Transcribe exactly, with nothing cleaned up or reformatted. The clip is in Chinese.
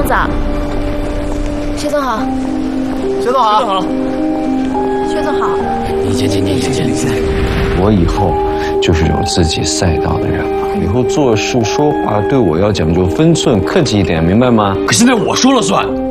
公子，薛总好， 薛总好， 薛总好。 你姐姐，你姐姐，你姐姐。 我以后就是有自己赛道的人了，以后做事说话对我要讲究分寸，客气一点，明白吗？ 可现在我说了算。